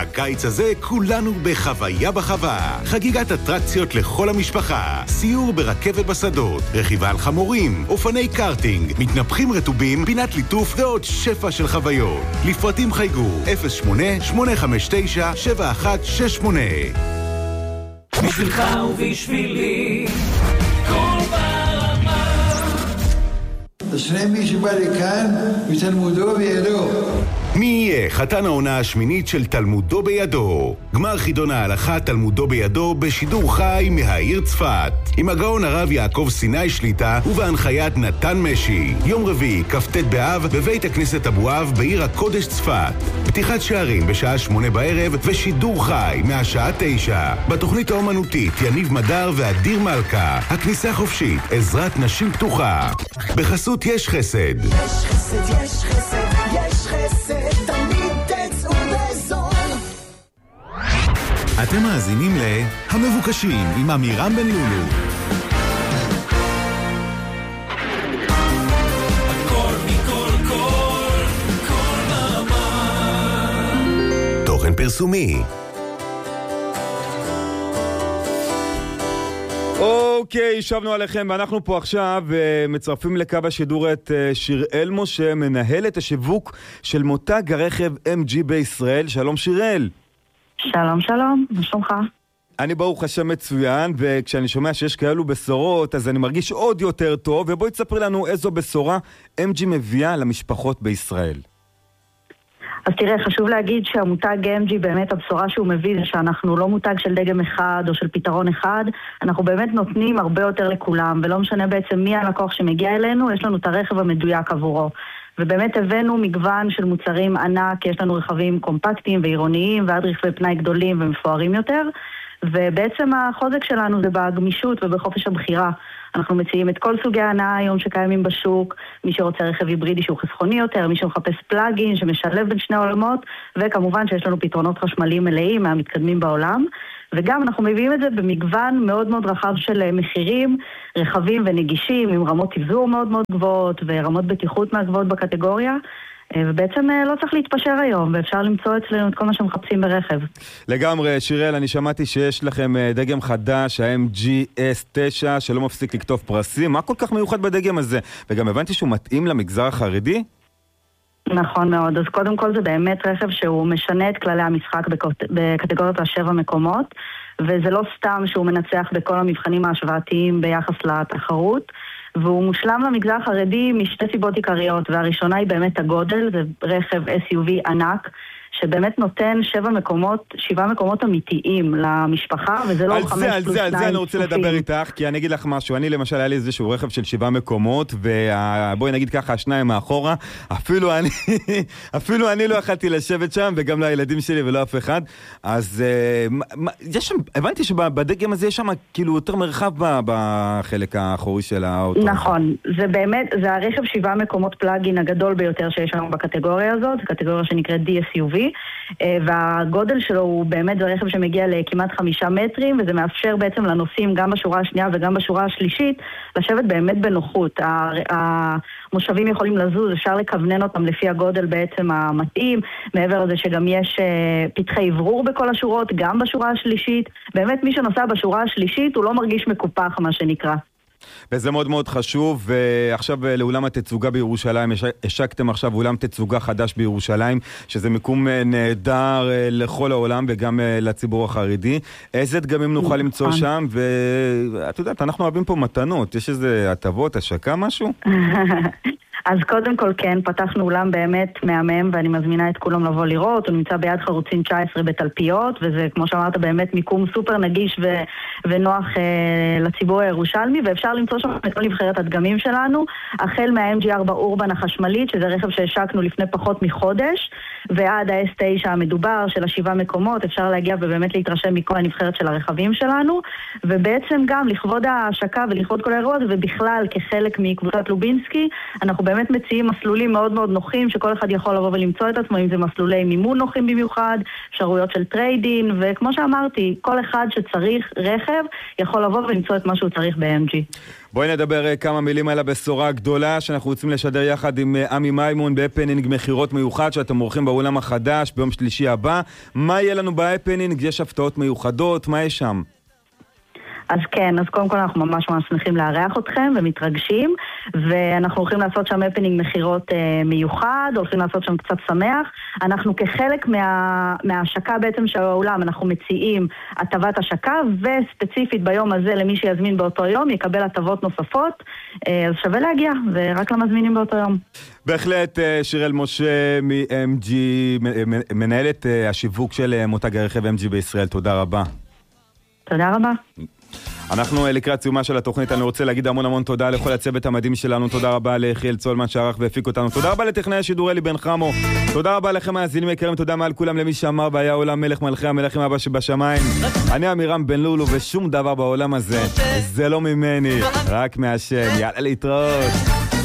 הקיץ הזה כולנו בחוויה בחווה. חגיגת אטרקציות לכל המשפחה. סיור ברכבת בשדות, רכיבה על חמורים, אופני קארטינג, מתנפחים רטובים, פינת ליטוף ועוד שפע של חוויות. לפרטים חייגו 08-859-7168. בשבילך ובשבילי כל ברמה. השני מי שבא לכאן ותלמודו בידו. מי יהיה חתן העונה השמינית של תלמודו בידו? גמר חידון ההלכה תלמודו בידו בשידור חי מהעיר צפת, עם הגאון הרב יעקב סיני שליטה ובהנחיית נתן משי. יום רביעי כ"ט באב בבית הכנסת אבואב בעיר הקודש צפת. פתיחת שערים בשעה 8 בערב ושידור חי מהשעה 9. בתוכנית האומנותית יניב מדר ואדיר מלכה. הכניסה חופשית, עזרת נשים פתוחה. בחסות יש חסד. יש חסד, יש חסד, יש חסד. אתם מאזינים להמבוקשים עם אמירם בן לולו. הכל מכל כל ברמה. תוכן פרסומי. אוקיי, שבנו עליכם, ואנחנו פה עכשיו מצרפים לקו השידור את שיראל משה, מנהלת השיווק של מותג הרכב MG בישראל. שלום שיראל. שלום, שלום, מה שלומך? אני ברוך השם מצוין, וכשאני שומע שיש כאלו בשורות, אז אני מרגיש עוד יותר טוב, ובואי תספרי לנו איזו בשורה MG מביאה למשפחות בישראל. אז תראה, חשוב להגיד שהמותג MG באמת הבשורה שהוא מביא זה שאנחנו לא מותג של דגם אחד או של פתרון אחד, אנחנו באמת נותנים הרבה יותר לכולם, ולא משנה בעצם מי הלקוח שמגיע אלינו, יש לנו את הרכב המדויק עבורו. ובאמת הבאנו מגוון של מוצרים ענק, יש לנו רכבים קומפקטיים ועירוניים ועד רכבי פנאי גדולים ומפוארים יותר, ובעצם החוזק שלנו זה בגמישות ובחופש הבחירה. אנחנו מציעים את כל סוגי ההנאה היום שקיימים בשוק, מי שרוצה רכב היברידי שהוא חסכוני יותר, מי שמחפש פלאגין שמשלב בין שני העולמות, וכמובן שיש לנו פתרונות חשמליים מלאים מהמתקדמים בעולם, וגם אנחנו מביאים את זה במגוון מאוד מאוד רחב של מחירים, רחבים ונגישים, עם רמות תבזור מאוד מאוד גבוהות, ורמות בטיחות מהגבוהות בקטגוריה, ובעצם לא צריך להתפשר היום, ואפשר למצוא אצלנו את כל מה שמחפשים ברכב. לגמרי, שיראל, אני שמעתי שיש לכם דגם חדש, ה-MG-S9, שלא מפסיק לכתוב פרסים. מה כל כך מיוחד בדגם הזה? וגם הבנתי שהוא מתאים למגזר החרדי? נכון מאוד, אז קודם כל זה באמת רכב שהוא משנה את כללי המשחק בקטגוריות ה7 מקומות, וזה לא סתם שהוא מנצח בכל המבחנים ההשוואתיים ביחס לתחרות, והוא מושלם למגזר החרדי משתי סיבות עיקריות, והראשונה היא באמת הגודל, זה רכב SUV ענק, שבאמת נותן 7 מקומות אמיתיים למשפחה, וזה לא 5 פלוס 2. על זה אני רוצה לדבר איתך, כי אני אגיד לך משהו, אני למשל היה לי איזשהו רכב של 7 מקומות, ובואי נגיד ככה, 2 מאחורה, אפילו אני לא יכלתי לשבת שם, וגם לא הילדים שלי ולא אף אחד, אז יש שם, הבנתי שבדגם הזה יש שם כאילו יותר מרחב בחלק האחורי של האוטו. נכון, זה באמת, זה הרכב 7 מקומות פלאגין הגדול ביותר שיש לנו בקטגוריה הזאת, קטגוריה שנקראת DSUV, והגודל שלו הוא באמת זה רכב שמגיע לכמעט 5 מטרים, וזה מאפשר בעצם לנוסעים גם בשורה השנייה וגם בשורה השלישית לשבת באמת בנוחות. המושבים יכולים לזוז, אפשר לכוונן אותם לפי הגודל בעצם המתאים, מעבר לזה שגם יש פתחי עברור בכל השורות, גם בשורה השלישית. באמת מי שנוסע בשורה השלישית הוא לא מרגיש מקופח, מה שנקרא. וזה מאוד מאוד חשוב, ועכשיו לאולם התצוגה בירושלים, השקתם עכשיו אולם תצוגה חדש בירושלים, שזה מיקום נהדר לכל העולם וגם לציבור החרדי. איזה דגמים נוכל למצוא שם? ואת יודעת, אנחנו אוהבים פה מתנות, יש איזה הטבות, השקה, משהו? אז קודם כל כן, פתחנו אולם באמת מהמם, ואני מזמינה את כולם לבוא לראות. הוא נמצא ביד חרוצים 19 בתלפיות, וזה כמו שאמרת באמת מיקום סופר נגיש ונוח לציבור הירושלמי, ואפשר למצוא שם את כל נבחרת הדגמים שלנו, החל מה-MG4 אורבן החשמלית, שזה רכב שהשקנו לפני פחות מחודש, ועד ה-S9 המדובר של 7 מקומות, אפשר להגיע ובאמת להתרשם מכל הנבחרת של הרכבים שלנו, ובעצם גם לכבוד ההשקה ולכבוד כל האירוע, ובכלל כחלק מקבוצת לובינסקי, אנחנו באמת מציעים מסלולים מאוד מאוד נוחים, שכל אחד יכול לבוא ולמצוא את עצמו, אם זה מסלולי מימון נוחים במיוחד, אפשרויות של טריידין, וכמו שאמרתי, כל אחד שצריך רכב, יכול לבוא ולמצוא את מה שהוא צריך ב-MG. בואי נדבר כמה מילים על הבשורה הגדולה, שאנחנו רוצים לשדר יחד עם עמי מימון, בהפנינג מחירות מיוחד, שאתם עורכים באולם החדש ביום שלישי הבא. מה יהיה לנו בהפנינג? יש הפתעות מיוחדות? מה יש שם? אז כן, אז קודם כל אנחנו ממש שמחים לארח אתכם ומתרגשים, ואנחנו הולכים לעשות שם הפנינג מחירות מיוחד, הולכים לעשות שם קצת שמח. אנחנו כחלק מההשקה בעצם של העולם, אנחנו מציעים הטבת השקה, וספציפית ביום הזה למי שיזמין באותו יום יקבל הטבות נוספות, אז שווה להגיע, ורק למזמינים באותו יום. בהחלט, שיראל משה מ-MG, מנהלת השיווק של מותג הרכב MG בישראל, תודה רבה. תודה רבה. אנחנו לקראת סיומה של התוכנית, אני רוצה להגיד המון תודה לכל הצוות המדהים שלנו, תודה רבה ליחיאל צולמן שערך והפיק אותנו, תודה רבה לטכנאי השידור אלי בן חמו, תודה רבה לכם מאזינים יקרים, תודה מעל כולם למי שאמר והיה עולם מלך מלכי המלכים הבא שבשמיים. אני אמירם בן לולו, ושום דבר בעולם הזה זה לא ממני, רק מהשם. יאללה להתראות.